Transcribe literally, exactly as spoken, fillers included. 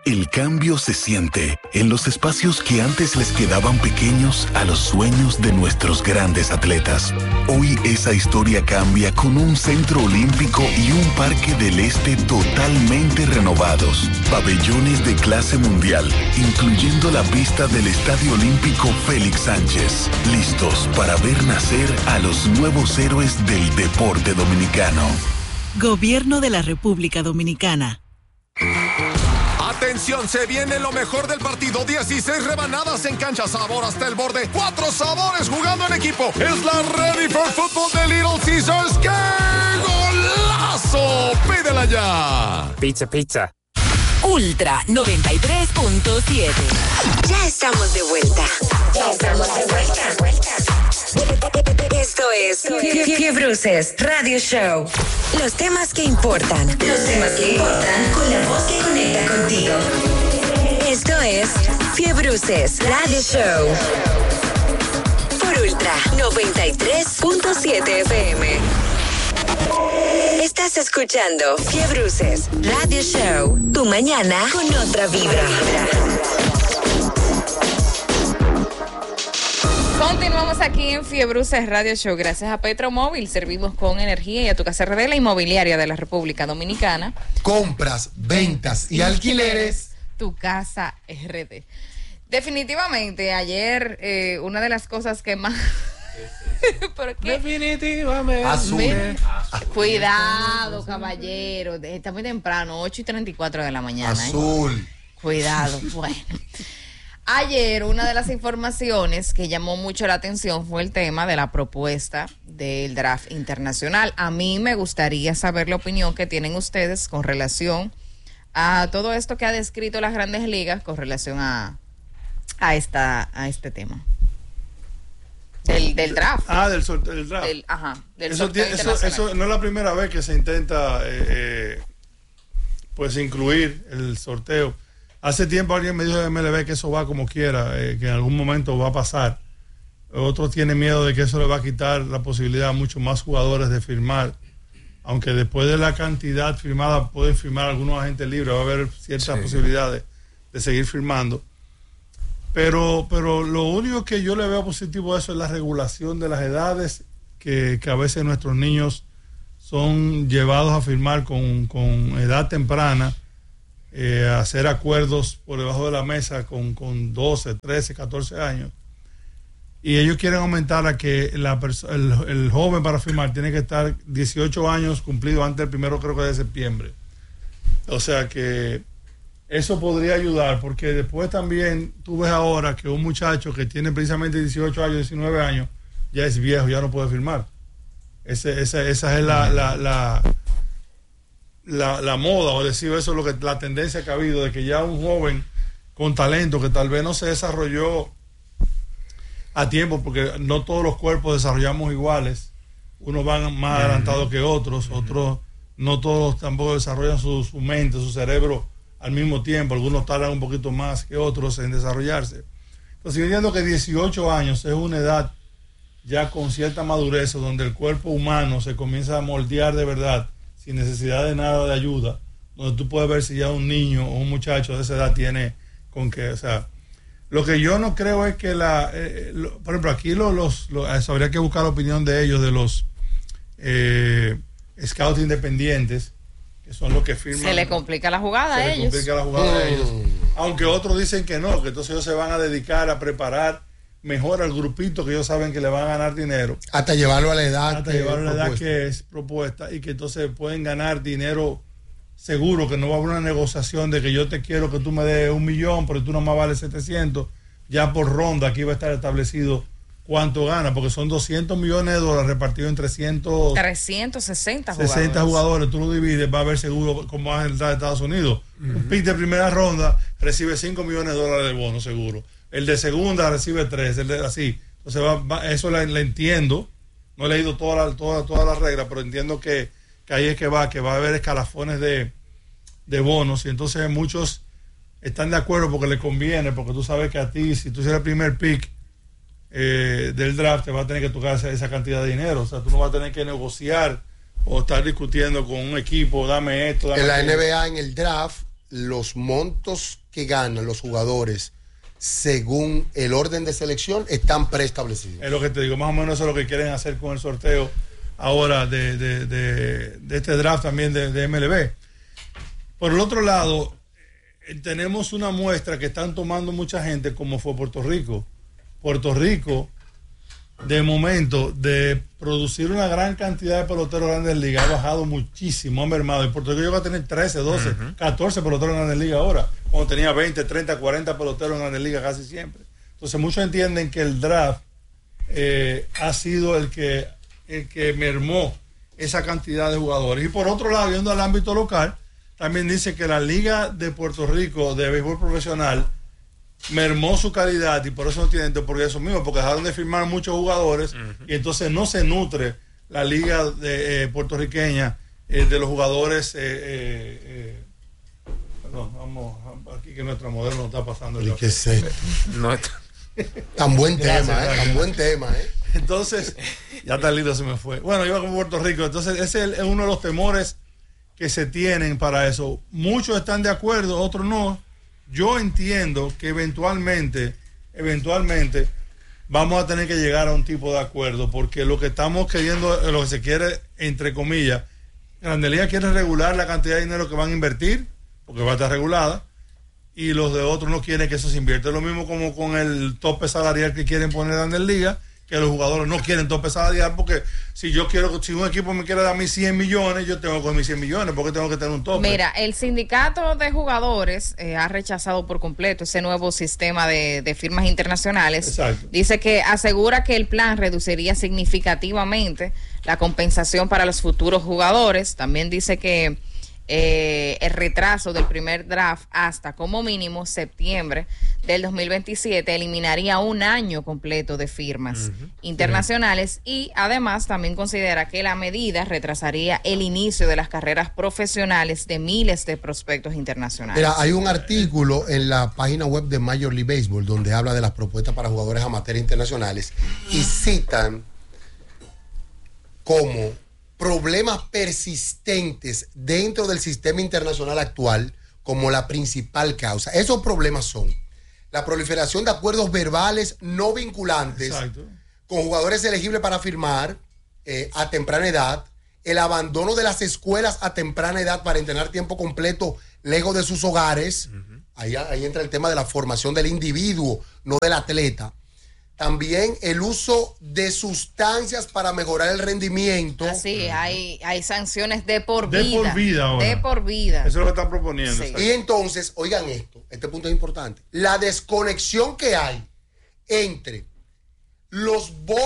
El cambio se siente en los espacios que antes les quedaban pequeños a los sueños de nuestros grandes atletas. Hoy esa historia cambia con un centro olímpico y un parque del este totalmente renovados. Pabellones de clase mundial, incluyendo la pista del Estadio Olímpico Félix Sánchez. Listos para ver nacer a los nuevos héroes del deporte dominicano. Gobierno de la República Dominicana. Atención, se viene lo mejor del partido. dieciséis rebanadas en cancha, sabor hasta el borde. Cuatro sabores jugando en equipo. Es la Ready for Football de Little Caesars. ¡Qué golazo! Pídela ya. Pizza, pizza. Ultra noventa y tres punto siete. Ya estamos de vuelta. Ya estamos de vuelta. Esto es Fiebruces Radio Show. Los temas que importan. Los temas que importan con la voz que conecta contigo. Esto es Fiebruces Radio Show. Por Ultra noventa y tres punto siete F M. Estás escuchando Fiebruces Radio Show. Tu mañana con otra vibra. Continuamos aquí en Fiebruces Radio Show. Gracias a Petromóvil, servimos con energía, y a tu casa R D, la inmobiliaria de la República Dominicana. Compras, ventas y alquileres. Tu casa R D. Definitivamente, ayer eh, una de las cosas que más... ¿Por qué? Definitivamente. Azul. Ven, cuidado, caballero. Está muy temprano, ocho y treinta y cuatro de la mañana. Azul. ¿eh? Cuidado. Bueno. Ayer una de las informaciones que llamó mucho la atención fue el tema de la propuesta del draft internacional. A mí me gustaría saber la opinión que tienen ustedes con relación a todo esto que ha descrito las Grandes Ligas con relación a, a, esta, a este tema. Del, del draft. Ah, del sorteo del draft. Del, ajá, del eso, sorteo eso, internacional. eso no es la primera vez que se intenta eh, eh, pues incluir el sorteo. Hace tiempo alguien me dijo de M L B que eso va como quiera, eh, que en algún momento va a pasar. Otros tienen miedo de que eso le va a quitar la posibilidad a muchos más jugadores de firmar. Aunque después de la cantidad firmada pueden firmar algunos agentes libres, va a haber ciertas sí. posibilidades de seguir firmando. Pero, pero lo único que yo le veo positivo a eso es la regulación de las edades, que, que a veces nuestros niños son llevados a firmar con, con edad temprana, eh, a hacer acuerdos por debajo de la mesa con, con doce, trece, catorce años. Y ellos quieren aumentar a que la perso- el, el joven para firmar tiene que estar dieciocho años cumplido antes del primero, creo que de septiembre. O sea que eso podría ayudar, porque después también tú ves ahora que un muchacho que tiene precisamente dieciocho años, diecinueve años, ya es viejo, ya no puede firmar. Ese, esa, esa es la, la, la, la, la moda, o decir, eso es lo que la tendencia que ha habido, de que ya un joven con talento que tal vez no se desarrolló a tiempo, porque no todos los cuerpos desarrollamos iguales, unos van más adelantados que otros, otros no todos tampoco desarrollan su, su mente, su cerebro al mismo tiempo, algunos tardan un poquito más que otros en desarrollarse. Entonces yo entiendo que dieciocho años es una edad ya con cierta madurez, donde el cuerpo humano se comienza a moldear de verdad, sin necesidad de nada de ayuda, donde tú puedes ver si ya un niño o un muchacho de esa edad tiene con qué, o sea, lo que yo no creo es que la, eh, lo, por ejemplo, aquí los, los, los, habría que buscar la opinión de ellos, de los eh, scouts independientes, que son los que firman. Se le complica la jugada a ellos. Se le complica la jugada mm. a ellos. Aunque otros dicen que no, que entonces ellos se van a dedicar a preparar mejor al grupito que ellos saben que le van a ganar dinero. Hasta llevarlo a la edad. Hasta llevarlo a la edad que es propuesta, y que entonces pueden ganar dinero seguro, que no va a haber una negociación de que yo te quiero que tú me des un millón, pero tú nomás vales setecientos. Ya por ronda aquí va a estar establecido cuánto gana, porque son doscientos millones de dólares repartidos en trescientos, trescientos sesenta jugadores. sesenta jugadores, tú lo divides, va a haber seguro como es el de Estados Unidos. Uh-huh. Un pick de primera ronda recibe cinco millones de dólares de bono seguro. El de segunda recibe tres, el de así. Entonces va, va, eso le, le entiendo. No he leído todas las toda, toda la reglas, pero entiendo que, que ahí es que va, que va a haber escalafones de, de bonos, y entonces muchos están de acuerdo porque les conviene, porque tú sabes que a ti, si tú eres el primer pick eh, del draft, te va a tener que tocar esa, esa cantidad de dinero. O sea, tú no vas a tener que negociar o estar discutiendo con un equipo, dame esto, dame en la esto. N B A, en el draft, los montos que ganan los jugadores según el orden de selección están preestablecidos. Es lo que te digo, más o menos eso es lo que quieren hacer con el sorteo ahora de, de, de, de este draft también de, de M L B. Por el otro lado, eh, tenemos una muestra que están tomando mucha gente, como fue Puerto Rico. Puerto Rico, de momento, de producir una gran cantidad de peloteros en Grandes Ligas, ha bajado muchísimo, ha mermado. En Puerto Rico llegó a tener trece, doce, uh-huh. catorce peloteros en Grandes Ligas ahora, cuando tenía veinte, treinta, cuarenta peloteros en Grandes Ligas casi siempre. Entonces muchos entienden que el draft eh, ha sido el que, el que mermó esa cantidad de jugadores. Y por otro lado, viendo al ámbito local, también dice que la Liga de Puerto Rico de béisbol profesional mermó su calidad y por eso no tienen, porque eso mismo, porque dejaron de firmar muchos jugadores uh-huh. y entonces no se nutre la liga de, eh, puertorriqueña eh, de los jugadores eh, eh, eh, perdón, vamos aquí que nuestra modelo no está pasando y que sé no está tan buen gracias, tema gracias. Eh, tan buen tema eh. Entonces ya está lindo, se me fue. Bueno, iba con Puerto Rico, entonces ese es uno de los temores que se tienen para eso. Muchos están de acuerdo, otros no. Yo entiendo que eventualmente, eventualmente vamos a tener que llegar a un tipo de acuerdo, porque lo que estamos queriendo, lo que se quiere, entre comillas, Grandes Ligas quiere regular la cantidad de dinero que van a invertir, porque va a estar regulada, y los de otros no quieren que eso se invierta. Es lo mismo como con el tope salarial que quieren poner Grandes Ligas, que los jugadores no quieren tope salarial, porque si yo quiero, si un equipo me quiere dar mis cien millones, yo tengo que coger mis cien millones, porque tengo que tener un tope. Mira, el sindicato de jugadores eh, ha rechazado por completo ese nuevo sistema de, de firmas internacionales. Exacto. Dice que asegura que el plan reduciría significativamente la compensación para los futuros jugadores. También dice que Eh, el retraso del primer draft hasta como mínimo septiembre del dos mil veintisiete eliminaría un año completo de firmas uh-huh. internacionales y además también considera que la medida retrasaría el inicio de las carreras profesionales de miles de prospectos internacionales. Mira, hay un artículo en la página web de Major League Baseball donde habla de las propuestas para jugadores amateurs internacionales y citan como problemas persistentes dentro del sistema internacional actual como la principal causa. Esos problemas son la proliferación de acuerdos verbales no vinculantes Exacto. con jugadores elegibles para firmar eh, a temprana edad, el abandono de las escuelas a temprana edad para entrenar tiempo completo lejos de sus hogares. Uh-huh. Ahí, ahí entra el tema de la formación del individuo, no del atleta. También el uso de sustancias para mejorar el rendimiento. Así, hay, hay sanciones de por de vida. De por vida ahora. De por vida. Eso es lo que están proponiendo. Sí. Y entonces, oigan esto, este punto es importante. La desconexión que hay entre los